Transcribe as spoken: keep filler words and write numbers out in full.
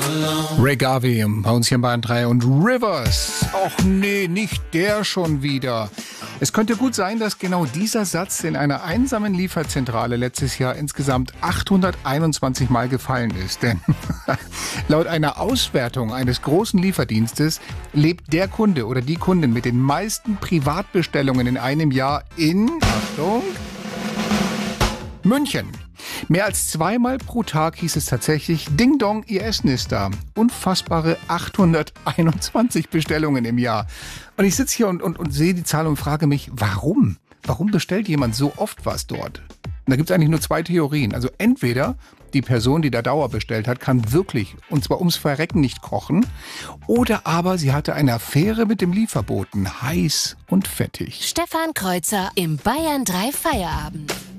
Ray Garvey bei uns hier in Bayern drei und Rivers. Och nee, nicht der schon wieder. Es könnte gut sein, dass genau dieser Satz in einer einsamen Lieferzentrale letztes Jahr insgesamt achthunderteinundzwanzig Mal gefallen ist. Denn laut einer Auswertung eines großen Lieferdienstes lebt der Kunde oder die Kundin mit den meisten Privatbestellungen in einem Jahr in, Achtung, München. Mehr als zweimal pro Tag hieß es tatsächlich, Ding Dong, Ihr Essen ist da. Unfassbare achthunderteinundzwanzig Bestellungen im Jahr. Und ich sitze hier und, und, und sehe die Zahl und frage mich, warum? Warum bestellt jemand so oft was dort? Und da gibt es eigentlich nur zwei Theorien. Also entweder die Person, die da Dauer bestellt hat, kann wirklich, und zwar ums Verrecken, nicht kochen. Oder aber sie hatte eine Affäre mit dem Lieferboten, heiß und fettig. Stefan Kreuzer im Bayern drei Feierabend.